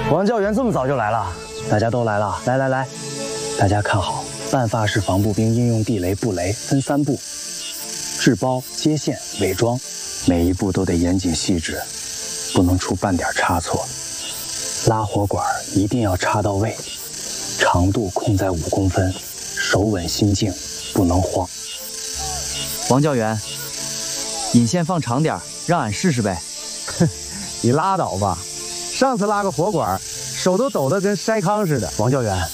王教员这么早就来了，大家都来了，来，大家看好，办法式防步兵应用地雷、布雷分3步：制包、接线、伪装，每一步都得严谨细致，不能出半点差错。拉火管一定要插到位，长度控在5公分，手稳心静，不能慌。 王教员，引线放长点，让俺试试呗。 哼，你拉倒吧，上次拉个火管，手都抖得跟筛糠似的。 王教员，